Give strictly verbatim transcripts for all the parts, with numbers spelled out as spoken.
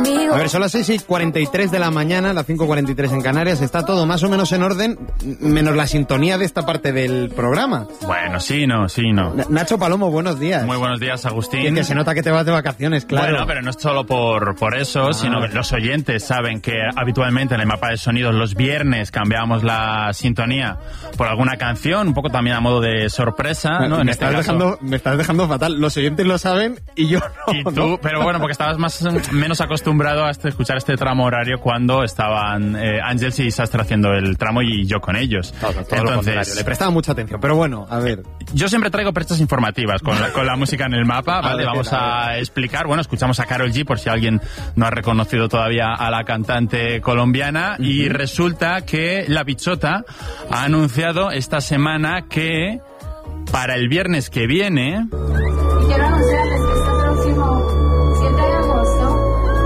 conmigo. A ver, son las seis y cuarenta y tres de la mañana, las cinco y cuarenta y tres en Canarias. Está todo más o menos en orden, menos la sintonía de esta parte del programa. Bueno, sí, no, sí, no. Nacho Palomo, buenos días. Muy buenos días, Agustín. Que, que se nota que te vas de vacaciones, claro. Bueno, pero no es solo por, por eso, ah. sino que los oyentes saben que habitualmente en el mapa de sonidos los viernes cambiamos la sintonía por alguna canción, un poco también a modo de sorpresa, ¿no? Me, en me, este estás caso. dejando, me estás dejando fatal. Los oyentes lo saben y yo no. Y tú, ¿no? pero bueno, porque estabas más menos acostumbrado a este, escuchar este tramo horario cuando estaban eh, Ángels y Sastre haciendo el tramo y yo con ellos. Todo, todo lo contrario. Le prestaba mucha atención, pero bueno, a ver. Yo siempre traigo prestas informativas con la, con la música en el mapa, ¿vale? Vamos a explicar. Bueno, escuchamos a Karol G, por si alguien no ha reconocido todavía a la cantante colombiana, uh-huh. y resulta que La Bichota ha anunciado esta semana que para el viernes que viene... Y quiero anunciarles que este próximo siete de agosto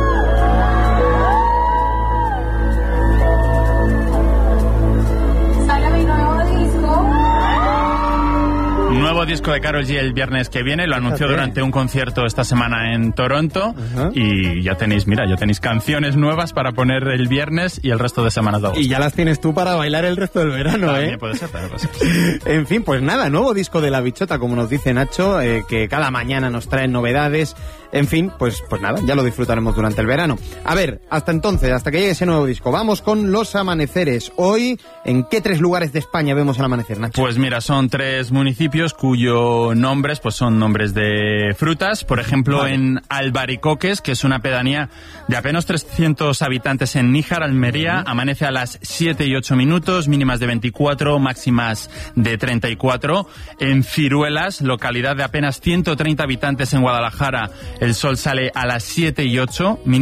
sale mi nuevo disco. Nuevo disco de Karol G el viernes que viene, lo anunció durante un concierto esta semana en Toronto, uh-huh. y ya tenéis, mira, ya tenéis canciones nuevas para poner el viernes y el resto de semanas de agosto. Y ya las tienes tú para bailar el resto del verano, también ¿eh? puede ser, también puede ser. En fin, pues nada, nuevo disco de La Bichota, como nos dice Nacho, eh, que cada mañana nos traen novedades. En fin, pues, pues nada, ya lo disfrutaremos durante el verano. A ver, hasta entonces, hasta que llegue ese nuevo disco, vamos con los amaneceres. Hoy, ¿en qué tres lugares de España vemos el amanecer, Nacho? Pues mira, son tres municipios cuyos nombres pues son nombres de frutas. Por ejemplo, vale. en Albaricoques, que es una pedanía de apenas trescientos habitantes en Níjar, Almería, uh-huh. amanece a las siete y ocho minutos, mínimas de veinticuatro, máximas de treinta y cuatro. En Ciruelas, localidad de apenas ciento treinta habitantes en Guadalajara, el sol sale a las siete y ocho,